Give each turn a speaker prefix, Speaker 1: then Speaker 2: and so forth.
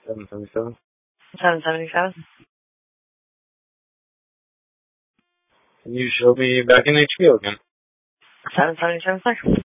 Speaker 1: 777.
Speaker 2: 777.
Speaker 1: Can you show me back in HBO again?
Speaker 2: 777, sir.